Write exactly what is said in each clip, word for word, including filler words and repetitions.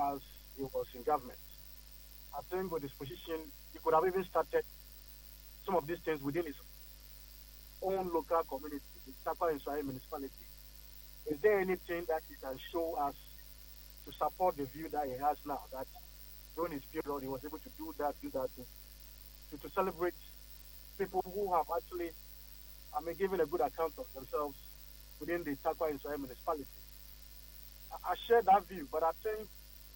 as he was in government. I think with his position, he could have even started some of these things within his own local community, the Takwa and Swahili municipality. Is there anything that he can show us to support the view that he has now, that during his period he was able to do that, do that, to, to, to celebrate people who have actually, I mean, given a good account of themselves within the Takwa and Swahili municipality? I, I share that view, but I think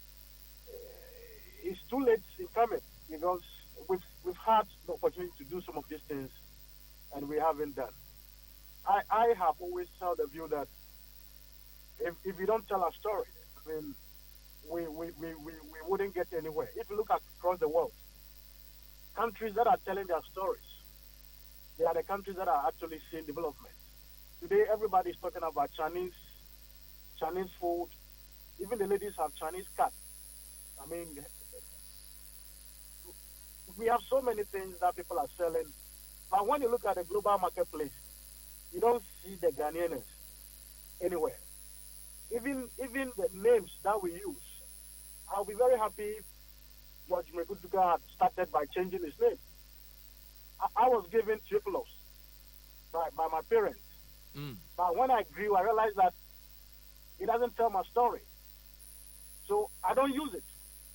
uh, it's too late in coming because we've, we've had the opportunity to do some of these things and we haven't done. I, I have always held the view that if, if we don't tell our story, I mean, we, we, we, we, we wouldn't get anywhere. If you look across the world, countries that are telling their stories, they are the countries that are actually seeing development. Today, everybody is talking about Chinese, Chinese food. Even the ladies have Chinese cats. I mean, we have so many things that people are selling. But when you look at the global marketplace, you don't see the Ghanaians anywhere. Even even the names that we use, I'll be very happy if George Mekutuka had started by changing his name. I, I was given Tripolos by, by my parents. Mm. But when I grew, I realized that it doesn't tell my story. So I don't use it.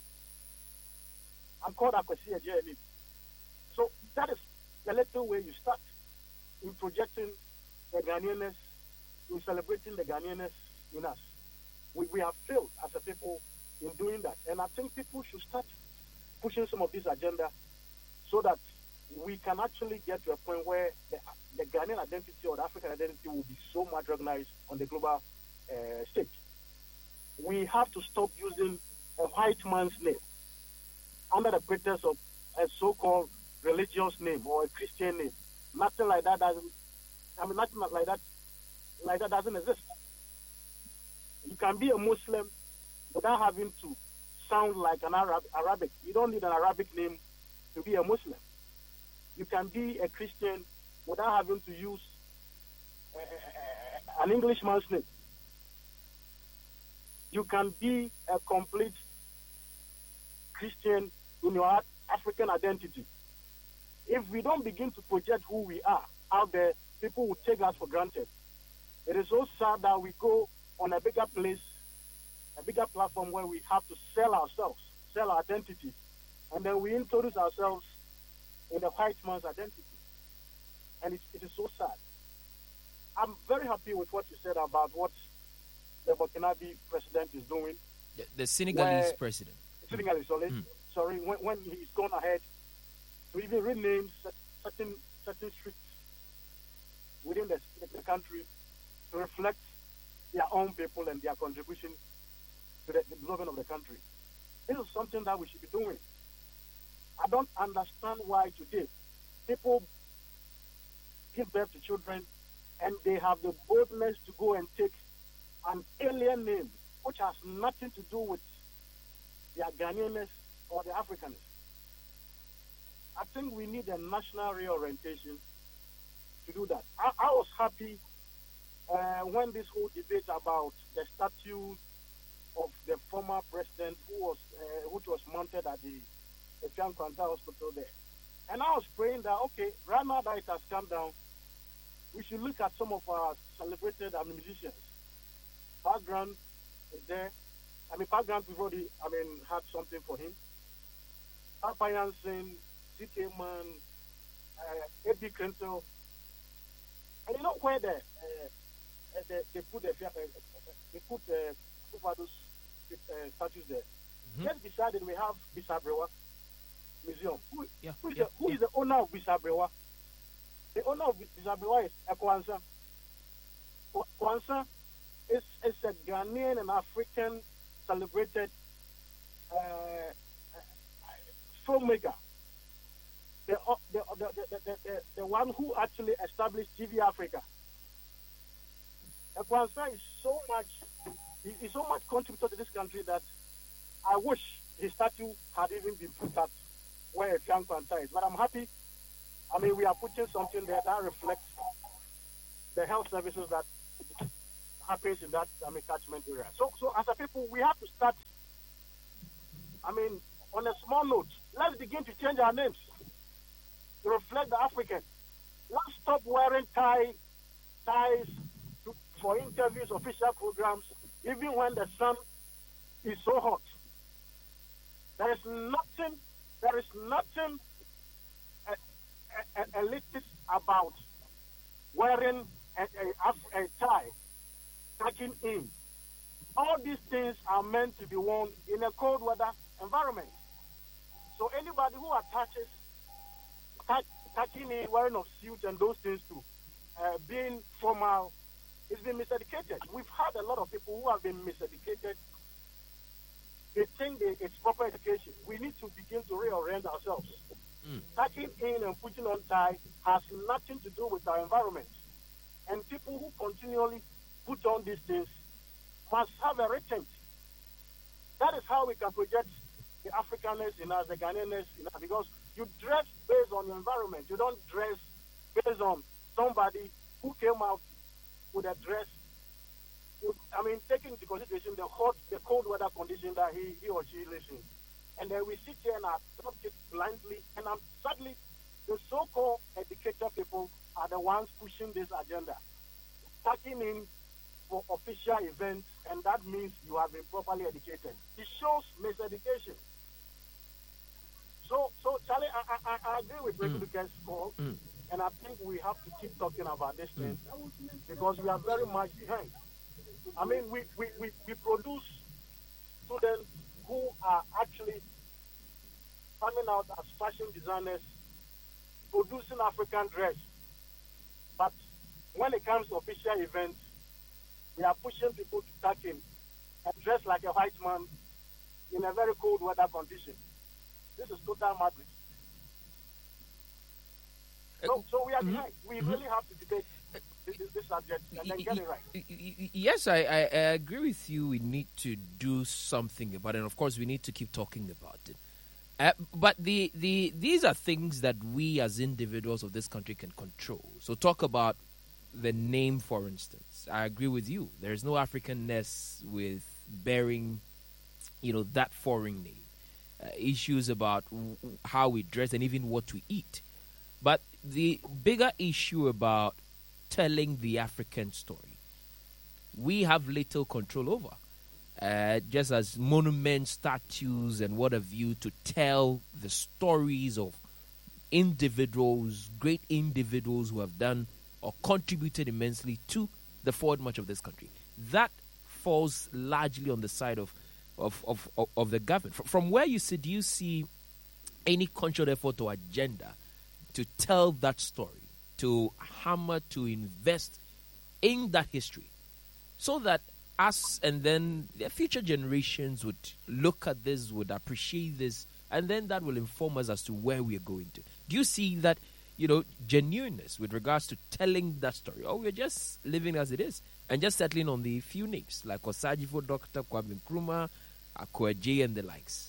I'm called Akwesi Ejeni. So that is the little way you start in projecting the Ghanaians, in celebrating the Ghanaians in us. We, we have failed as a people in doing that. And I think people should start pushing some of this agenda so that we can actually get to a point where the, the Ghanaian identity or the African identity will be so much recognized on the global uh, stage. We have to stop using a white man's name under the pretext of a so-called religious name or a Christian name. Nothing like that doesn't, I mean, nothing like that, like that doesn't exist. You can be a Muslim without having to sound like an Arab, Arabic. You don't need an Arabic name to be a Muslim. You can be a Christian without having to use uh, an Englishman's name. You can be a complete Christian in your African identity. If we don't begin to project who we are out there, people will take us for granted. It is so sad that we go on a bigger place, a bigger platform where we have to sell ourselves, sell our identity, and then we introduce ourselves in the white man's identity. And it, it is so sad. I'm very happy with what you said about what the Burkinabe president is doing. The, the Senegalese president. Senegalese, sorry. Mm. Sorry, when, when he's gone ahead to even rename certain certain streets within the, the country to reflect their own people and their contribution to the, the development of the country. This is something that we should be doing. I don't understand why today people give birth to children and they have the boldness to go and take an alien name which has nothing to do with their Ghanaianness or the Africanness. I think we need a national reorientation to do that. I, I was happy uh, when this whole debate about the statue of the former president who was uh, which was mounted at the Efiang Kwanta Hospital there. And I was praying that, okay, right now that it has come down, we should look at some of our celebrated uh, musicians. Pat Grant is there. I mean, Pat Grant, we've already, I mean, had something for him. Papa Jansen, C K Man, uh, Eddie Crenshaw. And you know where the, uh, the, they put the, uh, they put uh, those uh, statues there. Mm-hmm. Just beside it, we have Bisabrewa Museum. Who, yeah, who, is, yeah, the, who yeah. is the owner of Bisabrewa? The owner of Bisabrewa is Kwanzaa. Kwanzaa is, is a Ghanaian and African celebrated uh, filmmaker. The, the, the, the, the, the, the one who actually established T V Africa. Kwanzaa is so much, he, he so much contributed to this country that I wish his statue had even been put at where Efiang Kwanta is. But I'm happy. I mean, we are putting something there that reflects the health services that happens in that I mean, catchment area. So, so as a people, we have to start I mean, on a small note, let's begin to change our names to reflect the African. Let's stop wearing tie, ties to, for interviews, official programs, even when the sun is so hot. There is nothing, there is nothing uh, uh, uh, elitist about wearing a, a, a tie, tucking in. All these things are meant to be worn in a cold weather environment. So anybody who attaches tuck, tucking in, wearing of suits and those things too, uh, being formal, is being miseducated. We've had a lot of people who have been miseducated. They think they, it's proper education. We need to begin to reorient ourselves. Mm. Tucking in and putting on tie has nothing to do with our environment. And people who continually put on these things must have a retent. That is how we can project the Africanness in us, the Ghanaianness in us, because you dress based on your environment. You don't dress based on somebody who came out with a dress. I mean, taking into consideration the hot, the cold weather condition that he, he or she lives in. And then we sit here and adopt it blindly. And um, sadly, the so-called educated people are the ones pushing this agenda. Tucking in for official events, and that means you have been properly educated. It shows miseducation. So, so Charlie, I, I, I agree with Rick Lucas' call, mm. and I think we have to keep talking about this thing mm. because we are very much behind. I mean, we, we, we, we produce students who are actually coming out as fashion designers, producing African dress. But when it comes to official events, we are pushing people to tuck in and dress like a white man in a very cold weather condition. This is total madness. So, so we are mm-hmm. behind. We mm-hmm. really have to debate this, this subject and then get it right. Yes, I, I, I agree with you. We need to do something about it. And of course, we need to keep talking about it. Uh, but the, the these are things that we as individuals of this country can control. So talk about the name, for instance. I agree with you. There is no Africanness with bearing, you know, that foreign name. Uh, issues about w- how we dress and even what we eat. But the bigger issue about telling the African story, we have little control over. Uh, just as monuments, statues, and what have you, to tell the stories of individuals, great individuals who have done or contributed immensely to the forward march of this country. That falls largely on the side of of, of, of, of the government. From where you sit, do you see any conscious effort or agenda to tell that story, to hammer, to invest in that history, so that us and then the future generations would look at this, would appreciate this, and then that will inform us as to where we are going to? Do you see that, you know, genuineness with regards to telling that story, or we're just living as it is and just settling on the few names like Osajifo, Doctor Kwame Nkrumah, Akwaje, and the likes?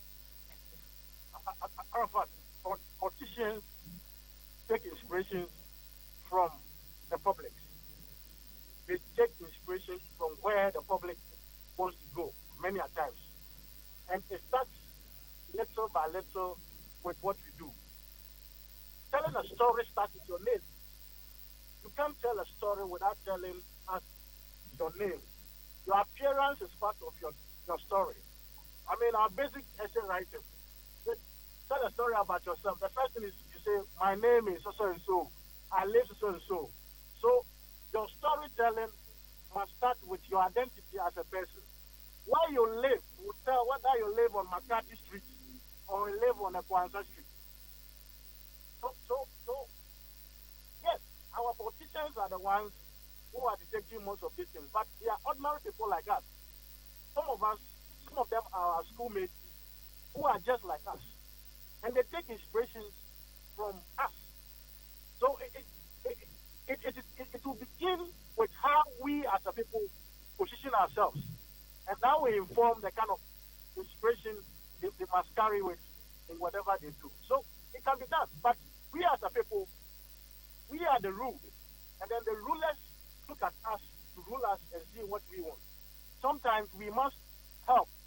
Arafat, politicians take inspiration from the public. They take inspiration from where the public wants to go many a times. And it starts little by little with what we do. Telling a story starts with your name. You can't tell a story without telling us your name. Your appearance is part of your, your story. I mean, our basic essay writing. Tell a story about yourself. The first thing is you say, my name is so and so. I live so and so. So your storytelling must start with your identity as a person. Where you live will tell whether you live on McCarthy Street or you live on Kwanzaa Street. So, so, so, yes, our politicians are the ones who are detecting most of these things, but they are ordinary people like us. Some of us, some of them are our schoolmates who are just like us, and they take inspirations from us. So it it it, it, it, it, it will begin with how we as a people position ourselves, and that will inform the kind of inspiration they, they must carry with in whatever they do. So it can be done, but we as a people, we are the rule, and then the rulers look at us to rule us and see what we want. Sometimes we must help